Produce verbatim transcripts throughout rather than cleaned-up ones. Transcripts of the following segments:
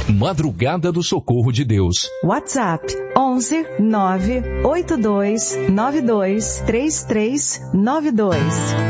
Madrugada do Socorro de Deus. WhatsApp onze nove oito dois nove dois três três nove dois.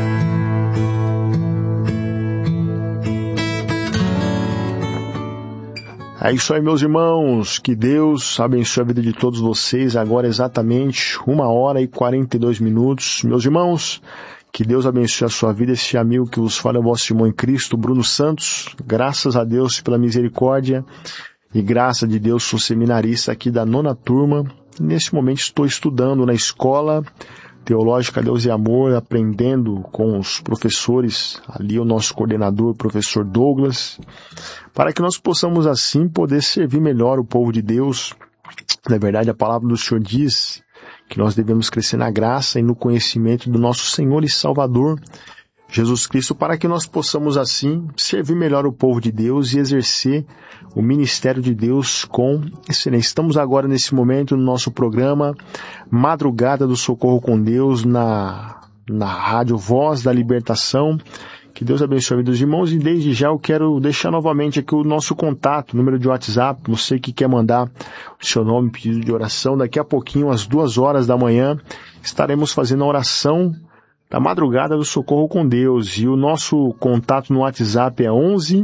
É isso aí, meus irmãos. Que Deus abençoe a vida de todos vocês. Agora exatamente uma hora e quarenta e dois minutos. Meus irmãos, que Deus abençoe a sua vida. Este amigo que vos fala é o vosso irmão em Cristo, Bruno Santos. Graças a Deus pela misericórdia e graça de Deus, sou seminarista aqui da nona turma. Nesse momento estou estudando na escola Teológica Deus e Amor, aprendendo com os professores, ali o nosso coordenador, professor Douglas, para que nós possamos assim poder servir melhor o povo de Deus. Na verdade, a palavra do Senhor diz que nós devemos crescer na graça e no conhecimento do nosso Senhor e Salvador, Jesus Cristo, para que nós possamos assim servir melhor o povo de Deus e exercer o ministério de Deus com excelência. Estamos agora nesse momento no nosso programa Madrugada do Socorro com Deus na, na Rádio Voz da Libertação. Que Deus abençoe a vida dos irmãos e desde já eu quero deixar novamente aqui o nosso contato, número de WhatsApp, você que quer mandar o seu nome, pedido de oração. Daqui a pouquinho, às duas horas da manhã, estaremos fazendo a oração da Madrugada do Socorro com Deus. E o nosso contato no WhatsApp é onze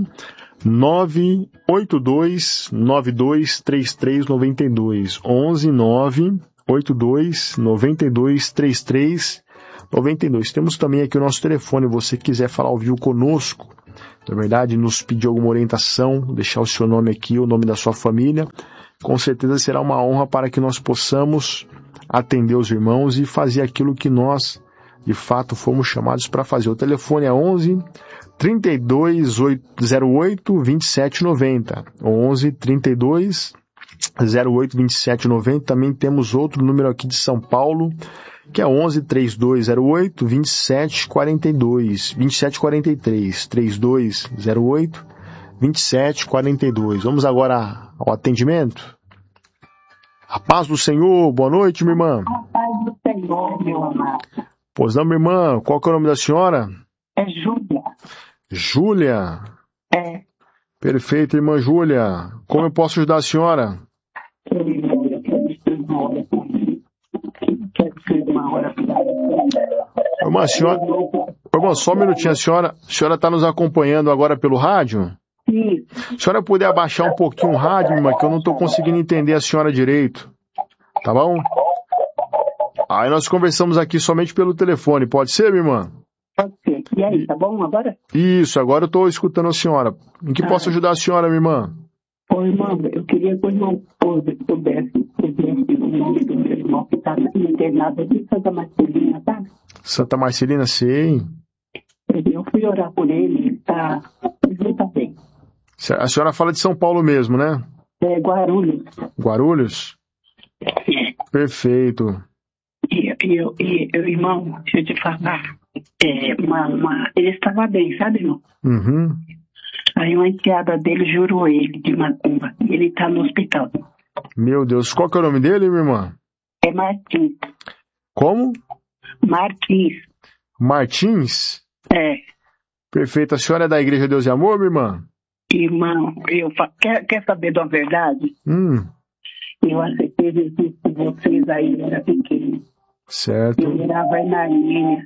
nove oito dois nove dois três três nove dois. onze nove oito dois nove dois três três nove dois. Temos também aqui o nosso telefone, você que quiser falar ao vivo conosco, na verdade, nos pedir alguma orientação, deixar o seu nome aqui, o nome da sua família, com certeza será uma honra para que nós possamos atender os irmãos e fazer aquilo que nós de fato fomos chamados para fazer. O telefone é onze trinta e dois zero oito vinte e sete noventa. onze trinta e dois zero oito vinte e sete noventa. Também temos outro número aqui de São Paulo, que é onze trinta e dois zero oito vinte e sete quarenta e dois. vinte e sete quarenta e três. trinta e dois zero oito vinte e sete quarenta e dois. Vamos agora ao atendimento. A paz do Senhor. Boa noite, minha irmã. A paz do Senhor, meu amado. Pois não, minha irmã, qual que é o nome da senhora? É Júlia. Júlia? É. Perfeito, irmã Júlia. Como eu posso ajudar a senhora? Eu quero uma hora com ele. Quero ser uma hora com ele. Irmã, a senhora... Irmã, só um minutinho, a senhora a senhora está nos acompanhando agora pelo rádio? Sim. A senhora puder abaixar um pouquinho o rádio, irmã, que eu não estou conseguindo entender a senhora direito. Tá bom? Aí nós conversamos aqui somente pelo telefone, pode ser, minha irmã? Pode ser. E aí, tá bom agora? Isso, agora eu estou escutando a senhora. Em que ah. posso ajudar a senhora, minha irmã? Ô, irmão, eu queria que o irmão pudesse, pudesse o nome do meu irmão que está internado de Santa Marcelina, tá? Santa Marcelina, sei. Eu fui orar por ele, ele está ele tá bem. A senhora fala de São Paulo mesmo, né? É, Guarulhos. Guarulhos? É. Perfeito. E, eu, e, eu, irmão, deixa eu te falar, é, uma, uma, ele estava bem, sabe, irmão? Uhum. Aí uma enteada dele jurou ele de macumba, e ele está no hospital. Meu Deus, qual que é o nome dele, minha irmã? É Martins. Como? Martins. Martins? É. Perfeito, a senhora é da Igreja Deus e Amor, minha irmã? Irmão, eu fa... quer, quer saber da verdade? Hum. Eu aceitei Jesus com vocês aí, eu era pequeno. Certo. Eu morava aí na Armênia.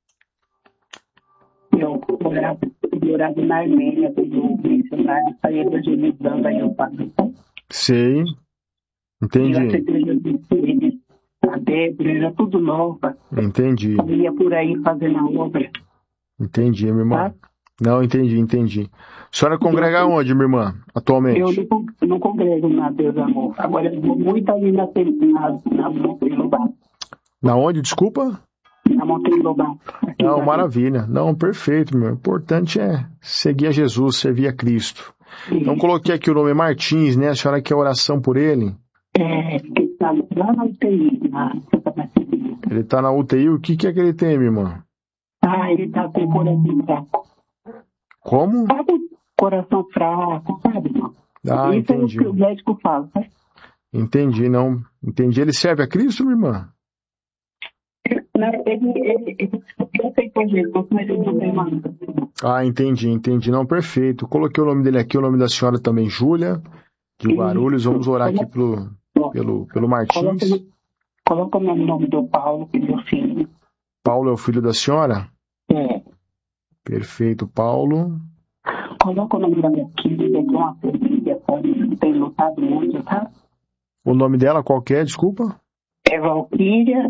Eu morava, eu morava na Armênia, quando o missionário saía evangelizando aí eu pago. Sei. Entendi. Eu aceitei Jesus com eles. A Débora era tudo nova. Entendi. Eu ia por aí fazendo a obra. Entendi, minha irmã. Tá? Não, entendi, entendi. A senhora congrega eu, onde, minha irmã, atualmente? Eu não, não congrego na Deus Amor. Agora eu vou muito ali na, na, na Monteiro Lobato. Na onde, desculpa? Na Monteiro Lobato. Não, maravilha. Não, perfeito, meu. O importante é seguir a Jesus, servir a Cristo. Sim. Então coloquei aqui o nome Martins, né? A senhora quer oração por ele? É, ele está lá na U T I, na Santa Marcelina. Ele está na U T I, o que, que é que ele tem, minha irmã? Ah, ele está com o coração fraco. Como? Sabe, coração fraco, sabe, irmão? Ah, Isso entendi. é o que o médico fala, né? Entendi, não. Entendi. Ele serve a Cristo, minha irmã? Não, ele, ele, ele, eu sei por Jesus, mas ele não tem mais. Ah, entendi, entendi. Não, perfeito. Coloquei o nome dele aqui, o nome da senhora também, Júlia. de Guarulhos. Vamos orar aqui pelo, pelo, pelo Martins. Coloca o nome do Paulo, que é meu filho. Paulo é o filho da senhora? É. Perfeito, Paulo. Coloca o nome da minha filha, que é uma família, tem lutado muito, tá? O nome dela qual que é, desculpa? É Valquíria.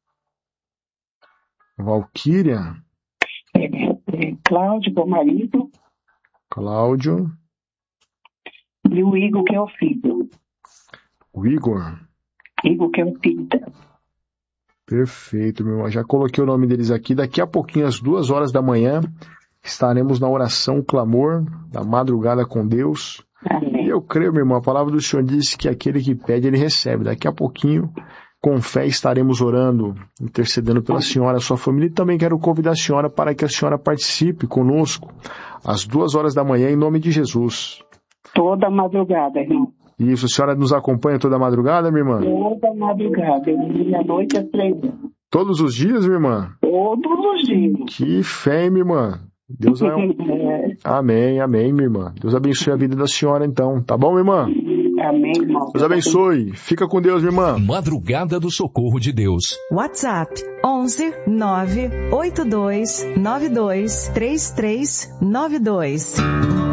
Valquíria. É, é Cláudio, meu marido. Cláudio. E o Igor, que é o filho. O Igor. Igor, que é o filho dela. Perfeito, meu irmão. Já coloquei o nome deles aqui. Daqui a pouquinho, às duas horas da manhã, estaremos na oração, clamor, da madrugada com Deus. Amém. E eu creio, meu irmão, a palavra do Senhor diz que aquele que pede, ele recebe. Daqui a pouquinho, com fé, estaremos orando, intercedendo pela senhora, a sua família. E também quero convidar a senhora para que a senhora participe conosco às duas horas da manhã, em nome de Jesus. Toda madrugada, irmão. Isso, a senhora nos acompanha toda madrugada, minha irmã? Toda madrugada, meia-noite às três horas. Todos os dias, minha irmã? Todos os dias. Que fé, minha irmã. Deus vai... É. Amém, amém, minha irmã. Deus abençoe a vida da senhora, então. Tá bom, minha irmã? Amém, irmão. Deus abençoe. Fica com Deus, minha irmã. Madrugada do Socorro de Deus. WhatsApp onze nove oito dois nove dois três três nove dois.